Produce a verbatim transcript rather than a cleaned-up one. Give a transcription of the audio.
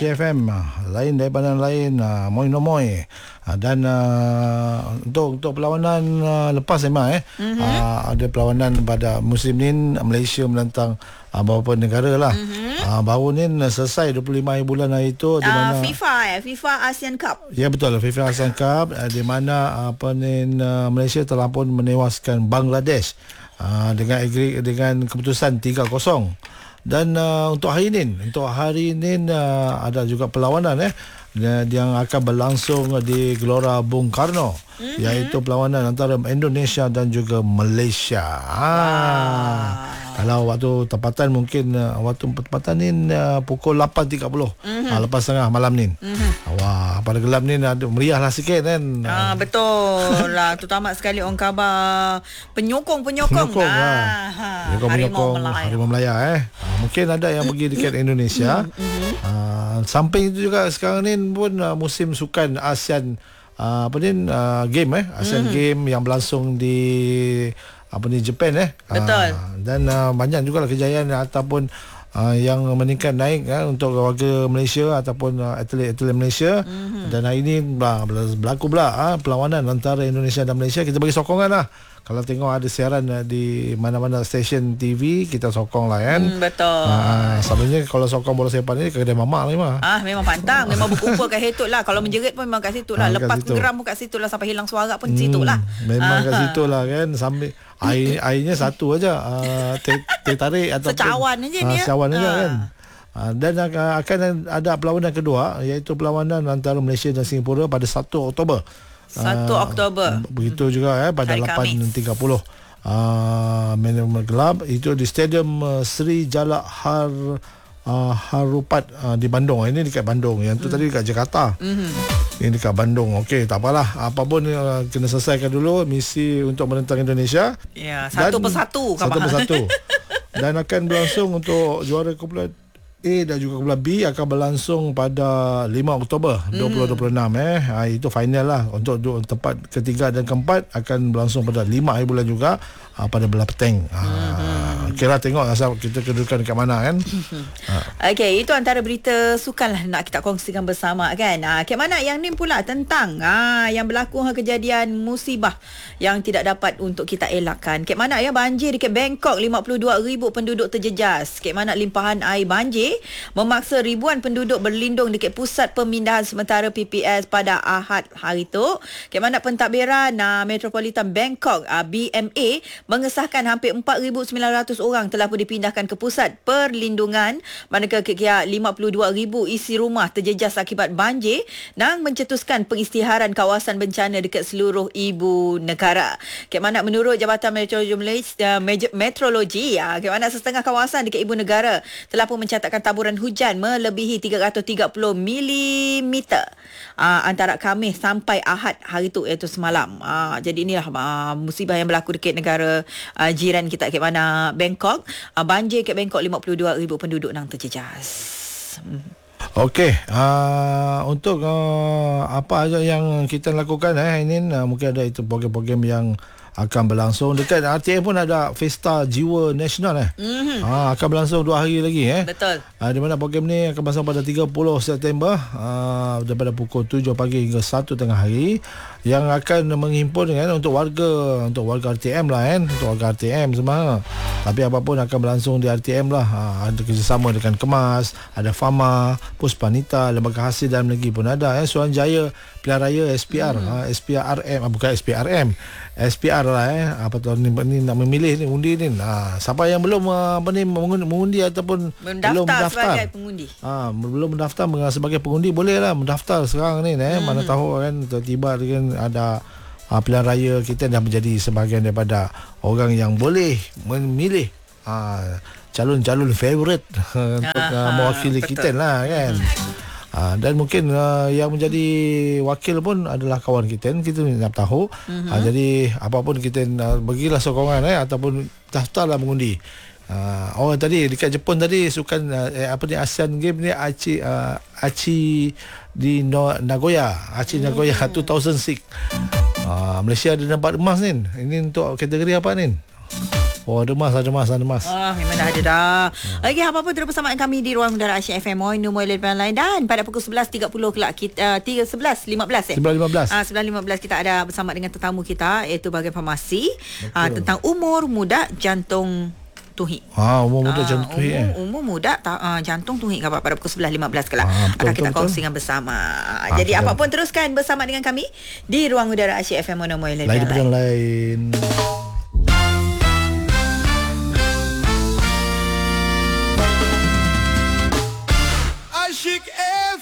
Malaysia F M, lain daripada lain, uh, Moi No Moi. Uh, dan uh, untuk untuk perlawanan uh, lepas memang eh mm-hmm. uh, ada perlawanan pada musim ni Malaysia menentang uh, beberapa negara lah. Mm-hmm. Uh, baru ni selesai dua puluh lima hari bulan hari itu di mana uh, FIFA eh FIFA ASEAN Cup. Ya betul, FIFA ASEAN Cup uh, di mana apa ni uh, Malaysia telah pun menewaskan Bangladesh uh, dengan agri, dengan keputusan tiga kosong. Dan uh, untuk hari ini, untuk hari ini uh, ada juga perlawanan eh yang akan berlangsung di Gelora Bung Karno, mm-hmm. iaitu perlawanan antara Indonesia dan juga Malaysia. Ah. Kalau waktu tempatan mungkin uh, waktu tempatan ni uh, pukul lapan tiga puluh mm-hmm. uh, lepas tengah malam ni. Mm-hmm. Wah, pada gelap ni ada meriah lah sikit kan. Ah, betul lah, terutama sekali orang khabar penyokong-penyokong Penyokong, ah. Ha. Penyokong, Harimau Melaya. Harimau Melaya eh. Uh, mungkin ada yang pergi dekat Indonesia. Mm-hmm. Uh, samping itu juga sekarang ni pun uh, musim sukan ASEAN uh, apa ni uh, game eh ASEAN mm-hmm. game yang berlangsung di apa ni Japan eh. Betul. Uh, dan uh, banyak juga lah kejayaan ataupun uh, yang meningkat naik uh, untuk warga Malaysia ataupun uh, atlet-atlet Malaysia. Mm-hmm. Dan hari ini uh, berlaku pula uh, perlawanan antara Indonesia dan Malaysia. Kita bagi sokongan lah. Kalau tengok ada siaran uh, di mana-mana stesen T V, kita sokong lah kan. Hmm, betul. Uh, Selalunya kalau sokong bola sepak ni kedai mamak lah memang. Ah, memang pantang. Memang berkumpul kat situ lah. Kalau menjerit pun memang kat situ lah. Ah, lepas geram pun kat situ lah. Sampai hilang suara pun hmm, situ lah. Memang ah. kat situ lah kan. Sambil air, airnya satu aja. Uh, teh, teh tarik ataupun secawan aja uh, ni. Secawan aja ah. kan. Uh, dan uh, akan ada perlawanan kedua, iaitu perlawanan antara Malaysia dan Singapura pada satu Oktober. satu Oktober. Uh, begitu juga eh pada lapan tiga puluh. Uh, manajemen gelap itu di Stadium uh, Sri Jalak Har uh, Harupat uh, di Bandung. Ini dekat Bandung. Yang tu mm. tadi dekat Jakarta. Mm-hmm. Ini dekat Bandung. Okey, tak apalah. Apapun uh, kena selesaikan dulu misi untuk menentang Indonesia. Ya, satu persatu. Satu persatu. Dan akan berlangsung untuk juara kumpulan A dan juga kumpulan B akan berlangsung pada lima Oktober dua ribu dua puluh enam eh. Ha, itu final lah. Untuk tempat ketiga dan keempat akan berlangsung pada lima hari bulan juga ha, pada belah petang. Ha, mm-hmm. Kira tengok asal kita kedudukan dekat mana kan. Ha. Okey, itu antara berita sukan lah nak kita kongsikan bersama kan. Ha, kat mana yang ni pula tentang ha, yang berlaku kejadian musibah yang tidak dapat untuk kita elakkan. Kat mana ya banjir dekat Bangkok, lima puluh dua ribu penduduk terjejas. Kat mana limpahan air banjir memaksa ribuan penduduk berlindung dekat pusat pemindahan sementara P P S pada Ahad hari tu. Ke mana pentadbiran uh, Metropolitan Bangkok uh, B M A mengesahkan hampir empat ribu sembilan ratus orang telah pun dipindahkan ke pusat perlindungan, manakala kira lima puluh dua ribu isi rumah terjejas akibat banjir dan mencetuskan pengisytiharan kawasan bencana dekat seluruh ibu negara. Ke mana menurut Jabatan Meteorologi Malaysia, uh, Meteorologi uh, ke mana setengah kawasan dekat ibu negara telah pun mencatatkan taburan hujan melebihi tiga ratus tiga puluh milimeter uh, antara Khamis sampai Ahad hari tu, iaitu semalam. Uh, jadi inilah uh, musibah yang berlaku dekat negara uh, jiran kita kat mana Bangkok. Uh, banjir kat Bangkok, lima puluh dua ribu penduduk nang terjejas. Hmm. Okey, uh, untuk uh, apa aja yang kita lakukan eh ini uh, mungkin ada itu program-program yang akan berlangsung dekat R T M pun ada Festa Jiwa Nasional eh. Mm-hmm. Ha, akan berlangsung dua hari lagi eh. Betul. Ha, di mana program ni akan berlangsung pada tiga puluh September ha, daripada pukul tujuh pagi hingga satu tengah hari, yang akan menghimpun kan untuk warga, untuk warga R T M lah kan, untuk warga R T M semua. Tapi apapun akan berlangsung di R T M lah. Ha, ada kerjasama dengan Kemas, ada Fama, Puspanita, Lembaga Hasil Dalam Negeri pun ada eh. Suruhanjaya Pilihan Raya S P R, mm. ha, S P R M, bukan S P R M. S P R lah eh. Apa tu ni, ni nak memilih ni, undi ni. Ha, siapa yang belum apa ni mengundi ataupun mendaftar belum mendaftar sebagai pengundi. Ha, belum mendaftar sebagai pengundi, bolehlah mendaftar sekarang ni eh. Hmm. Mana tahu kan tiba-tiba kan ada ha, pilihan raya kita dah menjadi sebahagian daripada orang yang boleh memilih ha, calon-calon favourite untuk uh, mewakili betul. Kita lah kan. Ha, dan mungkin uh, yang menjadi wakil pun adalah kawan kita, kita nak tahu. Mm-hmm. Ha, jadi apapun kita uh, bagilah sokongan eh, ataupun daftarlah mengundi. Uh, oh tadi dekat Jepun tadi sukan uh, eh, apa ni ASEAN Game ni Achi uh, Achi di no, Nagoya, Achi mm. Nagoya dua ribu enam. Uh, Malaysia ada dapat emas ni. Ini untuk kategori apa ni? Oh, ada mas, ada mas, ada mas. Ah, memang dah ada dah. Lagi apa-apa terus bersama kami di Ruang Udara Asyik F M Moin Nombor Lepas Lain. Dan pada pukul sebelas tiga puluh kelak kita uh, sebelas lima belas eh. sebelas lima belas. Ah, sebelas lima belas kita ada bersama dengan tetamu kita iaitu bahagian farmasi uh, tentang umur muda jantung tuhik. Ha, umur muda jantung tuhik umur, eh. umur muda ta, uh, jantung tuhik kabar pada pukul sebelas lima belas kelak. Ah, betul, akan kita betul, kongsikan bersama. Ah, Jadi betul. apapun teruskan bersama dengan kami di Ruang Udara Asyik F M Nombor Lepas Lain Lain. daripada yang lain.